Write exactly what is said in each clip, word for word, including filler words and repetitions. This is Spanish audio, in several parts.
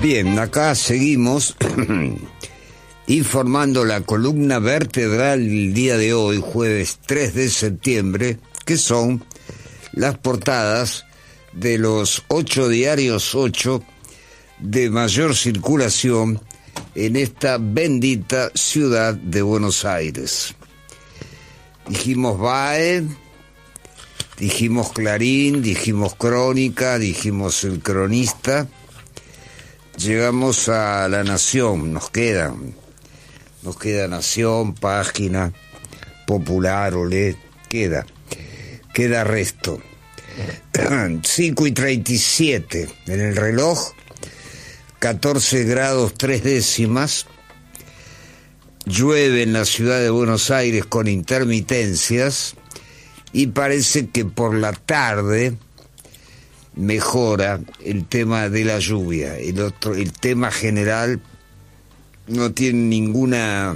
Bien, acá seguimos informando la columna vertebral el día de hoy, jueves tres de septiembre, que son las portadas de los ocho diarios ocho de mayor circulación en esta bendita ciudad de Buenos Aires. Dijimos B A E, dijimos Clarín, dijimos Crónica, dijimos El Cronista, llegamos a La Nación, nos queda, nos queda Nación, Página, Popular, Olé, queda, queda resto. cinco y treinta y siete en el reloj, catorce grados tres décimas, llueve en la ciudad de Buenos Aires con intermitencias y parece que por la tarde mejora el tema de la lluvia. El otro, el tema general no tiene ninguna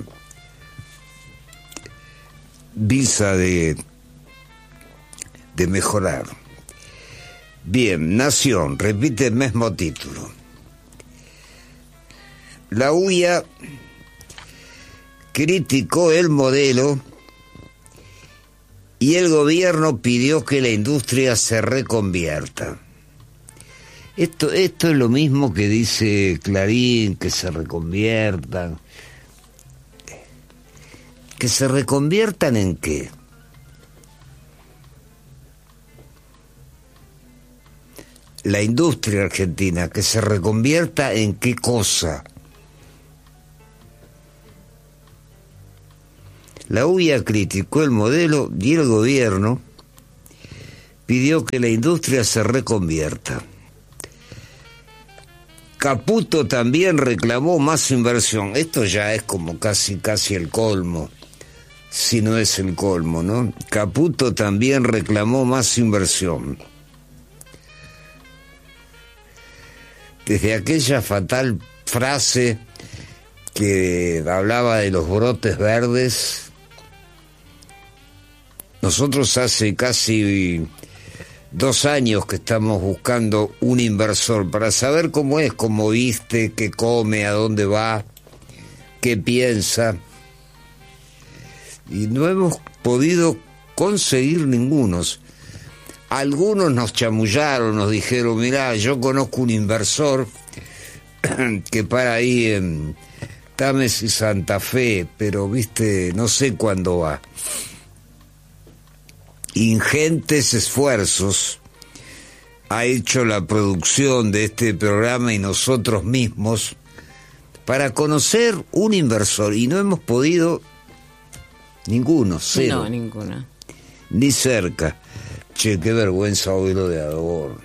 visa de, de mejorar. Bien, Nación, repite el mismo título. La U I A criticó el modelo y el gobierno pidió que la industria se reconvierta. Esto, esto es lo mismo que dice Clarín, que se reconviertan. ¿Que se reconviertan en qué? La industria argentina, ¿que se reconvierta en qué cosa? La U I A criticó el modelo y el gobierno pidió que la industria se reconvierta. Caputo también reclamó más inversión. Esto ya es como casi, casi el colmo, si no es el colmo, ¿no? Caputo también reclamó más inversión. Desde aquella fatal frase que hablaba de los brotes verdes, nosotros hace casi dos años que estamos buscando un inversor para saber cómo es, cómo viste, qué come, a dónde va, qué piensa. Y no hemos podido conseguir ningunos. Algunos nos chamullaron, nos dijeron, mirá, yo conozco un inversor que para ahí en Tames y Santa Fe, pero viste, no sé cuándo va. Ingentes esfuerzos ha hecho la producción de este programa y nosotros mismos para conocer un inversor y no hemos podido ninguno, cero. No, ninguno. Ni cerca. Che, qué vergüenza hoy lo de Adorni.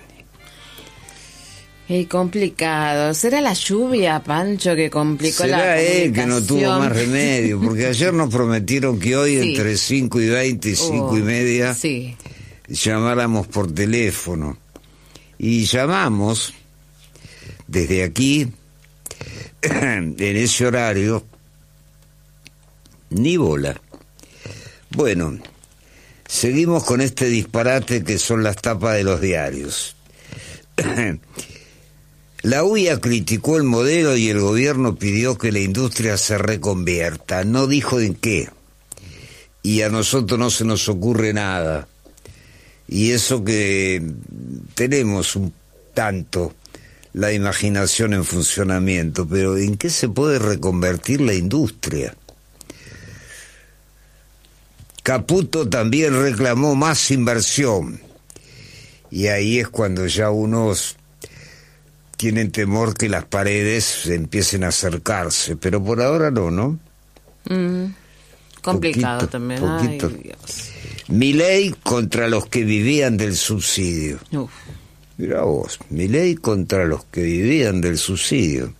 Es complicado. ¿Será la lluvia, Pancho, que complicó la comunicación? Será él que no tuvo más remedio, porque ayer nos prometieron que hoy sí, entre cinco y veinte y cinco oh, y media sí, llamáramos por teléfono. Y llamamos desde aquí, en ese horario, ni bola. Bueno, seguimos con este disparate que son las tapas de los diarios. La U I A criticó el modelo y el gobierno pidió que la industria se reconvierta. No dijo en qué. Y a nosotros no se nos ocurre nada. Y eso que tenemos un tanto la imaginación en funcionamiento, pero ¿en qué se puede reconvertir la industria? Caputo también reclamó más inversión. Y ahí es cuando ya unos tienen temor que las paredes empiecen a acercarse, pero por ahora no, ¿no? Mm, complicado poquito, también. Poquito. Ay, Dios. Milei contra los que vivían del subsidio. Uf. Mirá vos, Milei contra los que vivían del subsidio.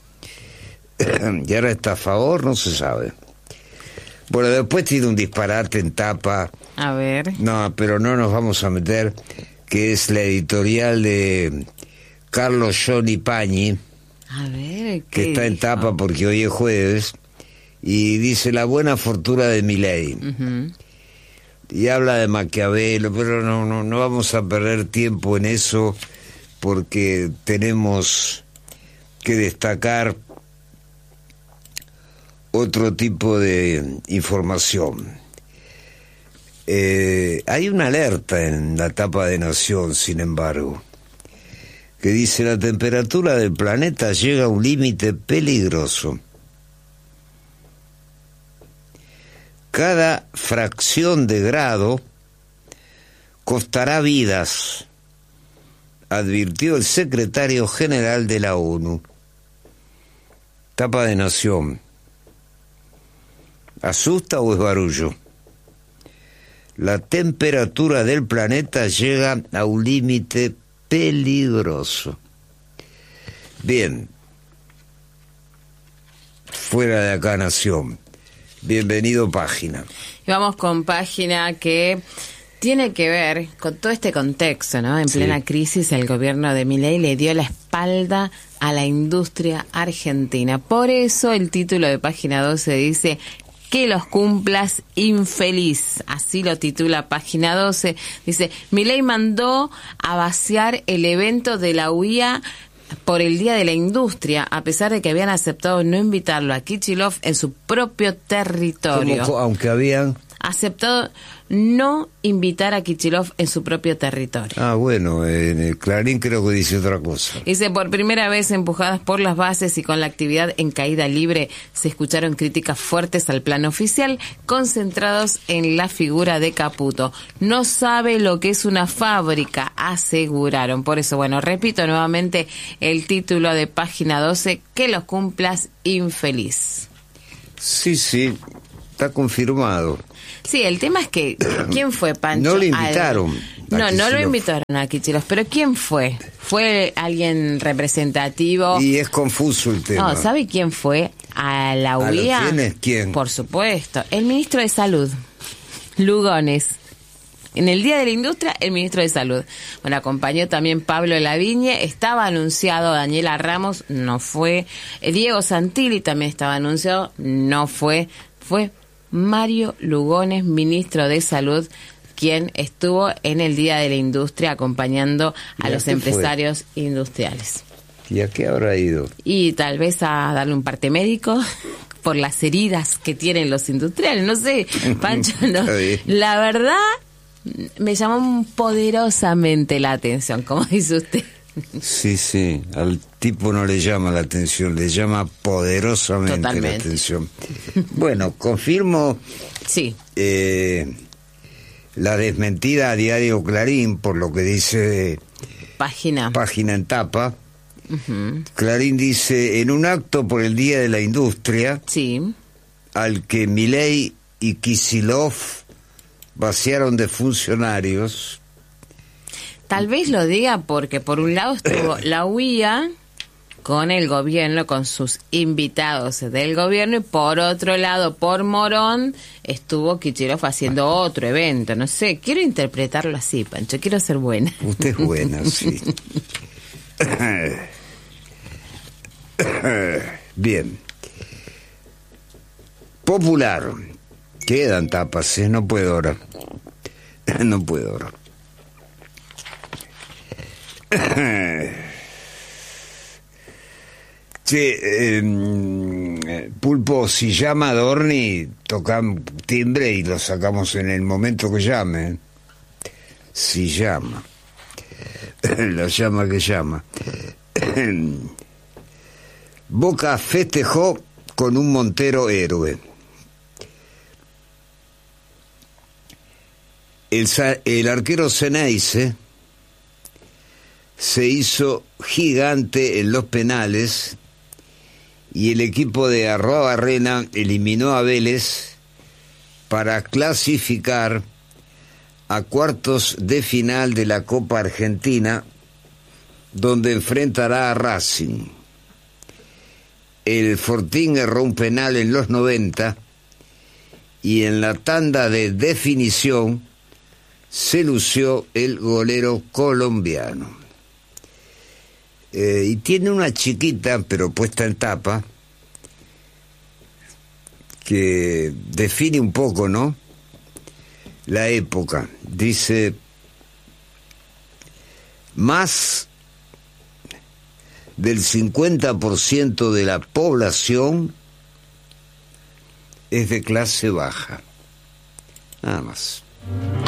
Y ahora está a favor, no se sabe. Bueno, después tiene un disparate en tapa. A ver. No, pero no nos vamos a meter, que es la editorial de Carlos Johnny Pañi, a ver, que está en tapa porque hoy es jueves, y dice la buena fortuna de Milei. Uh-huh. Y habla de Maquiavelo, pero no, no, no vamos a perder tiempo en eso porque tenemos que destacar otro tipo de información. Eh, hay una alerta en la tapa de Nación, sin embargo, que dice: la temperatura del planeta llega a un límite peligroso. Cada fracción de grado costará vidas, advirtió el secretario general de la ONU. Tapa de Nación. ¿Asusta o es barullo? La temperatura del planeta llega a un límite peligroso. Bien. Fuera de acá, Nación. Bienvenido, Página. Y vamos con Página, que tiene que ver con todo este contexto, ¿no? En Sí. plena crisis, el gobierno de Milei le dio la espalda a la industria argentina. Por eso el título de Página doce dice: que los cumplas, infeliz. Así lo titula Página doce. Dice: Milei mandó a vaciar el evento de la U I A por el Día de la Industria, a pesar de que habían aceptado no invitarlo a Kicillof en su propio territorio. ¿Cómo, aunque habían... Aceptado no invitar a Kicillof en su propio territorio. Ah, bueno, en el Clarín creo que dice otra cosa. Dice: por primera vez, empujadas por las bases y con la actividad en caída libre, se escucharon críticas fuertes al plan oficial, concentrados en la figura de Caputo. No sabe lo que es una fábrica, aseguraron. Por eso, bueno, repito nuevamente el título de Página doce: que los cumplas, infeliz. Sí, sí, está confirmado. Sí, el tema es que, ¿quién fue, Pancho? No le invitaron. Al... No, a no lo Kicillof. invitaron a Kicillof, pero ¿quién fue? ¿Fue alguien representativo? Y es confuso el tema. No, ¿sabe quién fue? A la U I A. ¿A lo tienes? ¿Quién? Por supuesto, el ministro de Salud, Lugones. En el Día de la Industria, el ministro de Salud. Bueno, acompañó también Pablo Lavigne, estaba anunciado Daniela Ramos, no fue. Eh, Diego Santilli también estaba anunciado, no fue. Fue Mario Lugones, ministro de Salud, quien estuvo en el Día de la Industria acompañando a ¿Y a los qué empresarios industriales. ¿Y a qué habrá ido? Y tal vez a darle un parte médico por las heridas que tienen los industriales. No sé, Pancho, no. Está bien. La verdad, me llamó poderosamente la atención, como dice usted. Sí, sí, al tipo no le llama la atención, le llama poderosamente Totalmente. la atención. Bueno, confirmo Sí, eh, la desmentida a Diario Clarín, por lo que dice página. Página en tapa. Ujú. Clarín dice: en un acto por el Día de la Industria, Sí, al que Milei y Kicillof vaciaron de funcionarios. tal vez lo diga porque por un lado estuvo la U I A con el gobierno, con sus invitados del gobierno, y por otro lado, por Morón, estuvo Kicillof haciendo otro evento. No sé, quiero interpretarlo así, Pancho, quiero ser buena. Usted es buena, sí. Bien. Popular. Quedan tapas, ¿eh? No puedo ahora. No puedo ahora. Che, eh, Pulpo, si llama Dorni, tocamos timbre y lo sacamos en el momento que llame. Si llama. La llama que llama. Boca festejó con un Montero héroe. El, el arquero Ceneice se hizo gigante en los penales y el equipo de Arruabarrena eliminó a Vélez para clasificar a cuartos de final de la Copa Argentina, donde enfrentará a Racing. El Fortín erró un penal en los noventa y en la tanda de definición se lució el golero colombiano. Eh, y tiene una chiquita, pero puesta en tapa, que define un poco, ¿no?, la época. Dice: más del cincuenta por ciento de la población es de clase baja. Nada más.